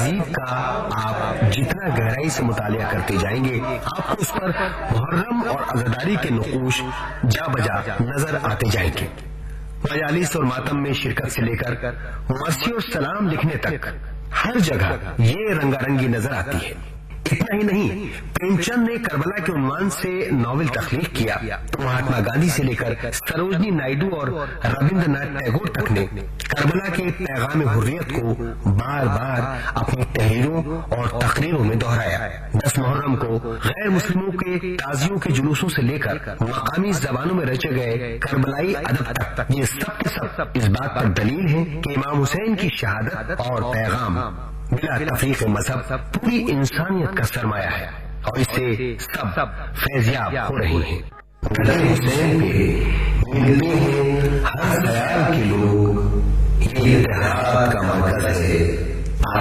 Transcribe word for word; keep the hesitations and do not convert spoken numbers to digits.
تہذیب کا آپ جتنا گہرائی سے مطالعہ کرتے جائیں گے آپ کو اس پر محرم اور عزاداری کے نقوش جا بجا نظر آتے جائیں گے۔ مجالس اور ماتم میں شرکت سے لے کر مرثی اور سلام لکھنے تک ہر جگہ یہ رنگا رنگی نظر آتی ہے۔ اتنا ہی نہیں، پریم چند نے کربلا کے عنوان سے ناول تخلیق کیا تو مہاتما گاندھی سے لے کر سروجنی نائیڈو اور رابندر ناتھ ٹیگور تک نے کربلا کے پیغام حریت کو بار بار اپنی تحریروں اور تقریروں میں دہرایا۔ دس محرم کو غیر مسلموں کے تازیوں کے جلوسوں سے لے کر مقامی زبانوں میں رچے گئے کربلائی ادب تک یہ سب کے سب اس بات پر دلیل ہے کہ امام حسین کی شہادت اور پیغام بلا تفریق مذہب پوری انسانیت کا سرمایہ ہے اور اس سے سب فیضیاب ہو رہے ہیں۔ حسین پہ ملتے ہیں ہر خیال کے لوگ، یہ اتحاد کا مرکز ہے۔